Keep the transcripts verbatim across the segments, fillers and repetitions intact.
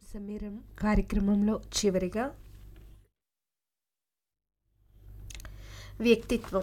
సమీరం కార్యక్రమంలో చివరిగా వ్యక్తిత్వం.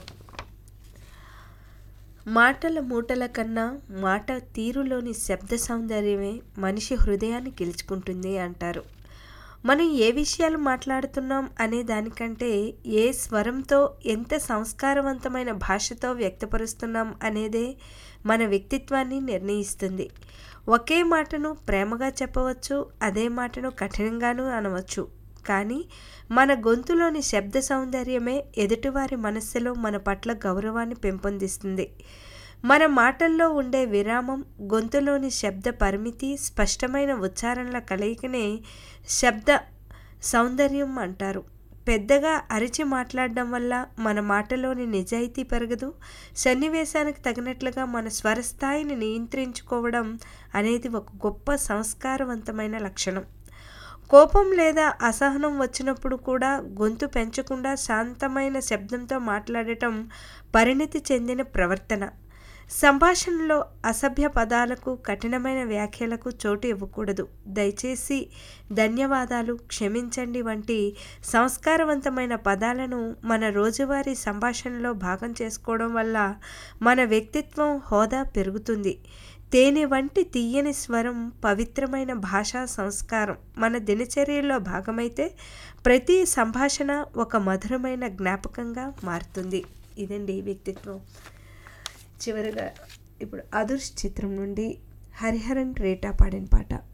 మాటల మూటల కన్నా మాట తీరులోని శబ్ద సౌందర్యమే మనిషి హృదయాన్ని గెలుచుకుంటుంది అంటారు. మనం ఏ విషయాలు మాట్లాడుతున్నాం అనే దానికంటే ఏ స్వరంతో ఎంత సంస్కారవంతమైన భాషతో వ్యక్తపరుస్తున్నాం అనేదే మన వ్యక్తిత్వాన్ని నిర్ణయిస్తుంది. ఒకే మాటను ప్రేమగా చెప్పవచ్చు, అదే మాటను కఠినంగానూ అనవచ్చు. కానీ మన గొంతులోని శబ్ద సౌందర్యమే ఎదుటివారి మనస్సులో మన పట్ల గౌరవాన్ని పెంపొందిస్తుంది. మన మాటల్లో ఉండే విరామం, గొంతులోని శబ్ద పరిమితి, స్పష్టమైన ఉచ్చారణల కలయికనే శబ్ద సౌందర్యం అంటారు. పెద్దగా అరిచి మాట్లాడడం వల్ల మన మాటలోని నిజాయితీ పెరగదు. సన్నివేశానికి తగినట్లుగా మన స్వరస్థాయిని నియంత్రించుకోవడం అనేది ఒక గొప్ప సంస్కారవంతమైన లక్షణం. కోపం లేదా అసహనం వచ్చినప్పుడు కూడా గొంతు పెంచకుండా శాంతమైన శబ్దంతో మాట్లాడటం పరిణితి చెందిన ప్రవర్తన. సంభాషణలో అసభ్య పదాలకు, కఠినమైన వ్యాఖ్యలకు చోటు ఇవ్వకూడదు. దయచేసి, ధన్యవాదాలు, క్షమించండి వంటి సంస్కారవంతమైన పదాలను మన రోజువారీ సంభాషణలో భాగం చేసుకోవడం వల్ల మన వ్యక్తిత్వం, హోదా పెరుగుతుంది. తేనె వంటి తీయని స్వరం, పవిత్రమైన భాషా సంస్కారం మన దినచర్యలో భాగమైతే ప్రతి సంభాషణ ఒక మధురమైన జ్ఞాపకంగా మారుతుంది. ఇదండి వ్యక్తిత్వం. చివరిగా ఇప్పుడు అదుర్స్ చిత్రం నుండి హరిహరన్ రేటా పాడిన పాట.